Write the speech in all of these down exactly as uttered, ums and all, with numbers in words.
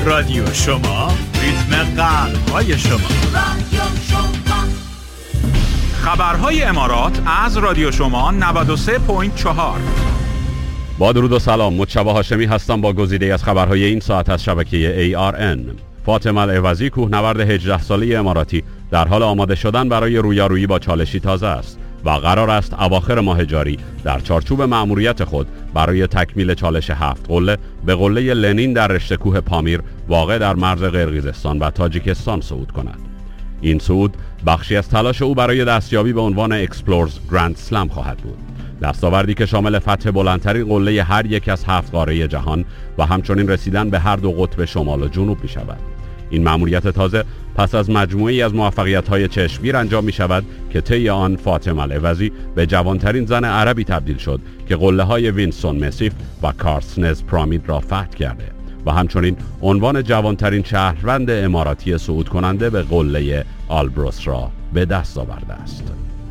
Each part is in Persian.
رادیو شما، ریتم قلب‌های شما. رادیو شما. خبرهای امارات از رادیو شما نود و سه ممیز چهار. با درود و سلام، مجتبی هاشمی هستم با گزیده از خبرهای این ساعت از شبکه ای آر ان. فاطمه العوضی، کوهنورد هجده ساله اماراتی، در حال آماده شدن برای رویارویی با چالشی تازه است و قرار است اواخر ماه جاری در چارچوب مأموریت خود برای تکمیل چالش هفت قله به قله لنین در رشته کوه پامیر واقع در مرز قرقیزستان و تاجیکستان صعود کند. این صعود بخشی از تلاش او برای دستیابی به عنوان اکسپلورز گرند سلم خواهد بود، دستاوردی که شامل فتح بلندترین قله هر یک از هفت قاره جهان و همچنین رسیدن به هر دو قطب شمال و جنوب می شود. این مأموریت تازه پس از مجموعی از موفقیت‌های چشمگیر انجام می شود که طی آن فاطمه العوضی به جوانترین زن عربی تبدیل شد که قله‌های وینسون مسیف و کارسنز پرامید را فتح کرده و همچنین عنوان جوانترین شهروند اماراتی صعود کننده به قله آلبروس را به دست آورده است.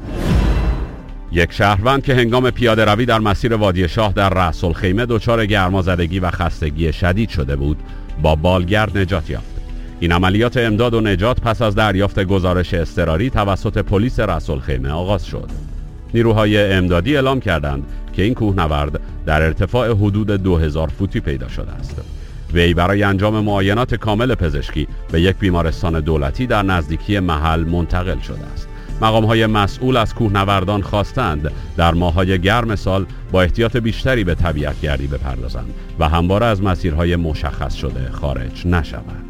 یک شهروند که هنگام پیاده روی در مسیر وادی شاه در رأس الخیمه دچار گرمازدگی و خستگی شدید شده بود، با بالگرد نجات یافت. این عملیات امداد و نجات پس از دریافت گزارش اضطراری توسط پلیس رأس الخیمه آغاز شد. نیروهای امدادی اعلام کردند که این کوهنورد در ارتفاع حدود دو هزار فوتی پیدا شده است. وی برای انجام معاینات کامل پزشکی به یک بیمارستان دولتی در نزدیکی محل منتقل شده است. مقام‌های مسئول از کوهنوردان خواستند در ماه‌های گرم سال با احتیاط بیشتری به طبیعت گردی بپردازند و همواره از مسیرهای مشخص شده خارج نشوند.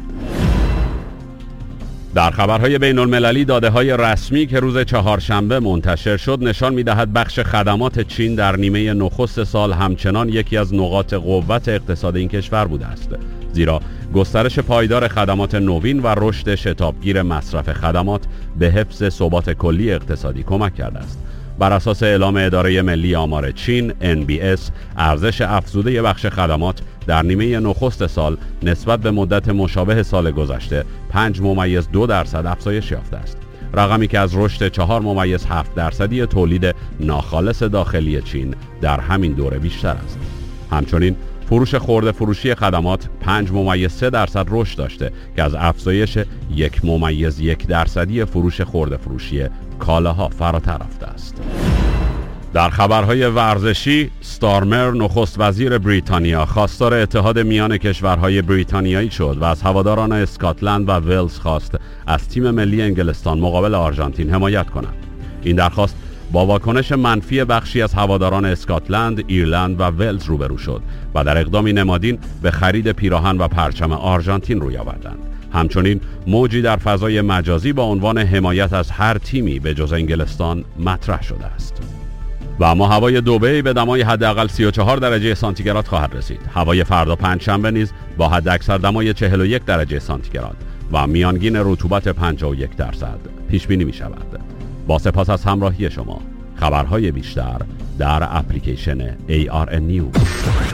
در خبرهای بین المللی، داده‌های رسمی که روز چهارشنبه منتشر شد نشان می‌دهد بخش خدمات چین در نیمه نخست سال همچنان یکی از نقاط قوت اقتصاد این کشور بوده است، زیرا گسترش پایدار خدمات نوین و رشد شتابگیر مصرف خدمات به حفظ ثبات کلی اقتصادی کمک کرده است. بر اساس اعلام اداره ملی آمار چین ان بی اس، ارزش افزوده بخش خدمات در نیمه نخست سال نسبت به مدت مشابه سال گذشته پنج ممیز دو درصد افزایش یافته است، رقمی که از رشد چهار ممیز هفت درصدی تولید ناخالص داخلی چین در همین دوره بیشتر است. همچنین فروش خرده فروشی خدمات پنج ممیز سه درصد رشد داشته که از افزایش یک ممیز یک درصدی فروش خرده فروشی کالاها فراتر رفته است. در خبرهای ورزشی، ستارمر نخست وزیر بریتانیا خواستار اتحاد میان کشورهای بریتانیایی شد و از هواداران اسکاتلند و ولز خواست از تیم ملی انگلستان مقابل آرژانتین حمایت کنند. این درخواست با واکنش منفی بخشی از هواداران اسکاتلند، ایرلند و ولز روبرو شد و در اقدامی نمادین به خرید پیراهن و پرچم آرژانتین روی آوردند. همچنین موجی در فضای مجازی با عنوان حمایت از هر تیمی به جز انگلستان مطرح شده است. و اما هوای دبی به دمای حداقل سی و چهار درجه سانتیگراد خواهد رسید. هوای فردا پنجشنبه نیز با حداکثر دمای چهل و یک درجه سانتیگراد و میانگین رطوبت پنجاه و یک درصد پیش بینی می شود. با سپاس از همراهی شما. خبرهای بیشتر در اپلیکیشن ای آر ان News.